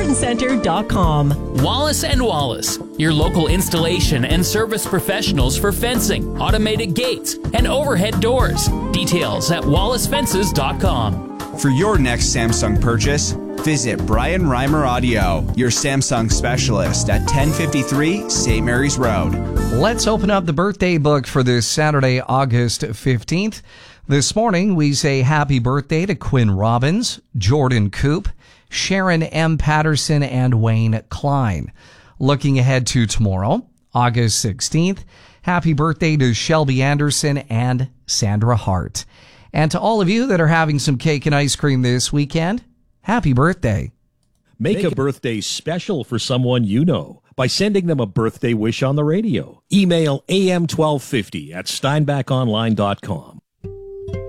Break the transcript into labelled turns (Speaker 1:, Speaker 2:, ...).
Speaker 1: gardencenter.com.
Speaker 2: Wallace & Wallace, your local installation and service professionals for fencing, automated gates, and overhead doors. Details at wallacefences.com.
Speaker 3: For your next Samsung purchase, visit Brian Reimer Audio, your Samsung specialist at 1053 St. Mary's Road.
Speaker 4: Let's open up the birthday book for this Saturday, August 15th. This morning, we say happy birthday to Quinn Robbins, Jordan Coop, Sharon M. Patterson, and Wayne Klein. Looking ahead to tomorrow, August 16th, happy birthday to Shelby Anderson and Sandra Hart. And to all of you that are having some cake and ice cream this weekend, happy birthday.
Speaker 5: Make a birthday special for someone you know by sending them a birthday wish on the radio. Email am1250@steinbachonline.com.